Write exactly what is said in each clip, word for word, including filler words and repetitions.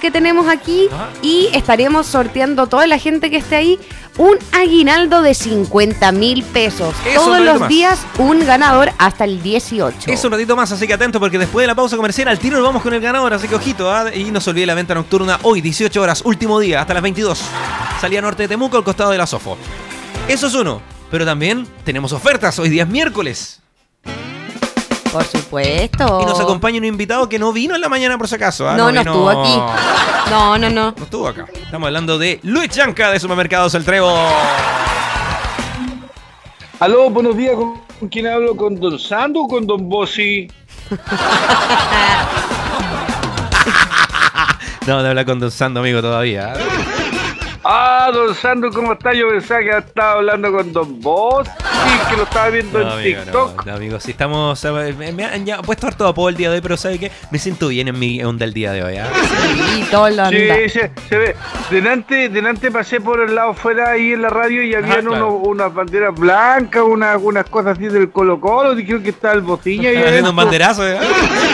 que tenemos aquí. Ajá. Y estaremos sorteando toda la gente que esté ahí un aguinaldo de cincuenta mil pesos. Eso, Todos un los más. días un ganador hasta el dieciocho. Es un ratito más, así que atento porque después de la pausa comercial al tiro nos vamos con el ganador, así que ojito, ¿ah? Y no se olvide la venta nocturna hoy, dieciocho horas, último día, hasta las veintidós. Salida norte de Temuco, al costado de la Sofo. Eso es uno, pero también tenemos ofertas, hoy día es miércoles. Por supuesto. Y nos acompaña un invitado que no vino en la mañana por si acaso. ¿ah? No, no vino... estuvo aquí. No, no, no. No estuvo acá. Estamos hablando de Luis Yanca de Supermercados El Trébol. Aló, buenos días. ¿Con quién hablo? ¿Con Don Sando o con Don Bossi? No, de hablar con Don Sando, amigo, todavía. Ah, Don Sando, ¿cómo está? Yo pensaba que estaba hablando con Don Bossi, que lo estaba viendo No, en amigo, TikTok. no, no, amigo, si estamos... Me, me han ya puesto harto apodo el día de hoy, pero ¿sabe qué? Me siento bien en mi onda el día de hoy, ¿ah? Y todo lo anda. Sí, se, se ve. Delante, delante pasé por el lado fuera ahí en la radio y Ajá, habían claro. unos, unas banderas blancas, unas, unas cosas así del Colo Colo. Dijeron que estaba el Bociña ahí Están haciendo un adentro. banderazo, ¿eh?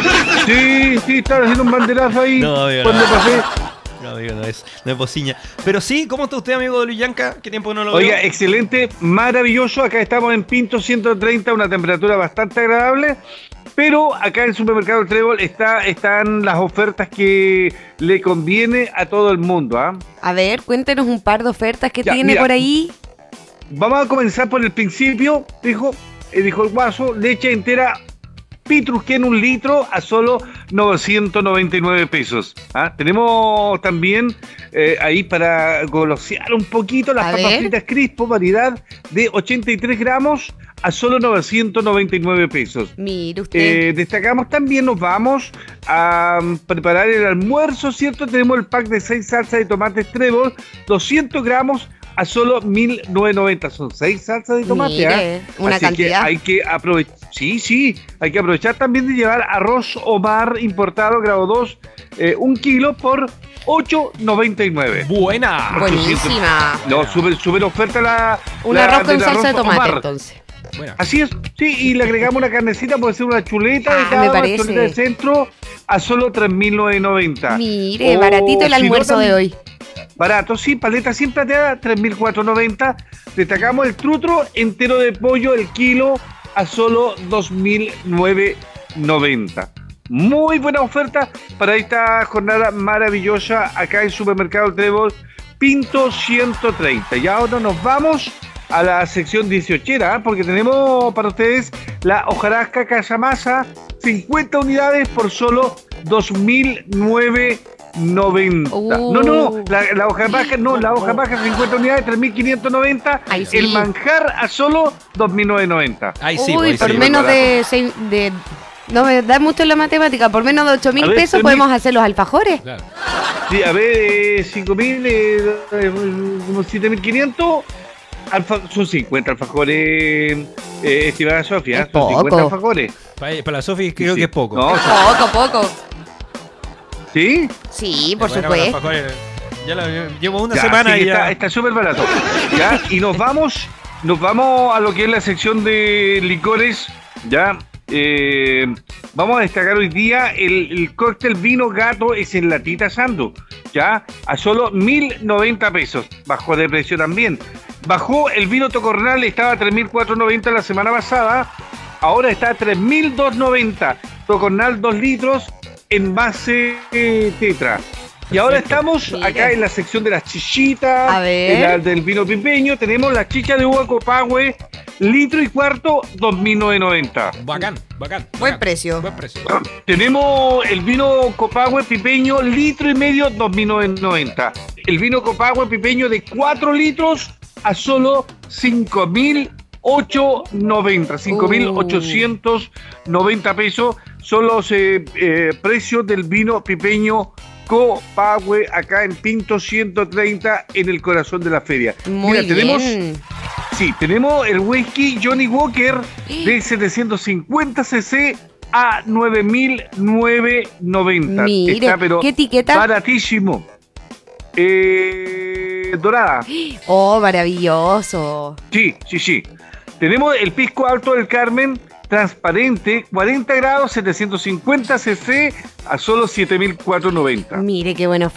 Sí, sí, estaban haciendo un banderazo ahí No, amigo, cuando no. pasé. No, amigo, no es, no es bociña. Pero sí, ¿cómo está usted, amigo de Luis Yanca? ¿Qué tiempo no lo Oiga, veo? excelente, maravilloso. Acá estamos en Pinto ciento treinta, una temperatura bastante agradable. Pero acá en el Supermercado El Trébol está, están las ofertas que le conviene a todo el mundo. ¿ah? A ver, cuéntenos un par de ofertas que Ya, tiene mira. por ahí. Vamos a comenzar por el principio. Dijo, eh, dijo el guaso, leche entera Pitrusquén un litro a solo novecientos noventa y nueve pesos. ¿Ah? Tenemos también eh, ahí para golosear un poquito las A papas ver. fritas Crispo, variedad de ochenta y tres gramos a solo novecientos noventa y nueve pesos. Mire usted. Eh, destacamos también, nos vamos a um, preparar el almuerzo, ¿cierto? Tenemos el pack de seis salsas de tomates Trébol, doscientos gramos a solo mil novecientos noventa. Son seis salsas de tomate, Mire, ¿ah? una Así cantidad. que hay que aprovechar. Sí, sí, hay que aprovechar también de llevar arroz Omar importado, grado dos, eh, un kilo por ocho noventa y nueve. ¡Buena! Buenísima. No, súper super oferta la. Un la arroz con del salsa de arroz tomate, Omar. entonces. Buena. Así es, sí, y le agregamos una carnecita, puede ser una chuleta de Ah, cada me una parece. chuleta de centro a solo tres mil novecientos noventa. Mire, O, baratito el si no, almuerzo también- de hoy. Barato, sí, paleta sin plateada, tres mil cuatrocientos noventa. Destacamos el trutro entero de pollo, el kilo, a solo dos mil novecientos noventa. Muy buena oferta para esta jornada maravillosa acá en Supermercado El Trébol, Pinto ciento treinta. Y ahora nos vamos a la sección dieciochera, ¿eh? Porque tenemos para ustedes la hojarasca Casamasa, cincuenta unidades por solo dos mil novecientos noventa. Uh. No, no, la, la hoja baja, no, la hoja baja cincuenta unidades, tres mil quinientos noventa. Ahí sí. El manjar a solo dos mil novecientos noventa. Ahí sí, Uy, ahí por sí. menos barato. de, seis, de... No me da mucho la matemática. Por menos de ocho A mil ver, pesos Tony. podemos hacer los alfajores. Claro. Sí, a ver, eh, cinco mil, eh, eh, como siete mil quinientos. Alfa, son cincuenta alfajores, eh, estimada Sofía. Es Son cincuenta poco. alfajores. Para, para la Sofi creo Sí. que es poco. No, son- Poco, poco. ¿sí? Sí, por Bueno, supuesto. alfajores, Ya la, llevo una Ya, semana así y que ya... está está súper barato. ¿Ya? Y nos vamos, nos vamos a lo que es la sección de licores. ¿Ya? Eh, vamos a destacar hoy día el, el cóctel vino gato es en latita Sandu. ¿Ya? A solo mil noventa pesos. Bajó de precio también. Bajó el vino Tocornal, estaba a tres mil cuatrocientos noventa la semana pasada. Ahora está a tres mil doscientos noventa. Tocornal dos litros en base eh, tetra. Y ahora Perfecto. estamos Mira. acá en la sección de las chichitas, A ver. en la del vino pipeño. Tenemos la chicha de uva Copahue, litro y cuarto, dos mil novecientos noventa. Bacán, bacán. Buen bacán. precio. Buen precio. Tenemos el vino Copahue pipeño, litro y medio, dos mil novecientos noventa. El vino Copahue pipeño de cuatro litros a solo cinco mil ochocientos noventa. cinco mil ochocientos noventa pesos son los eh, eh, precios del vino pipeño Copahue acá en Pinto ciento treinta en el corazón de la feria. Muy Mira, tenemos, bien. sí, tenemos el whisky Johnny Walker de setecientos cincuenta centilitros a nueve mil novecientos noventa. Mire, Está, pero ¿qué etiqueta? baratísimo. Eh, dorada. Oh, maravilloso. Sí, sí, sí. Tenemos el pisco alto del Carmen, transparente, cuarenta grados, setecientos cincuenta centilitros a solo siete mil cuatrocientos noventa. Mire qué buena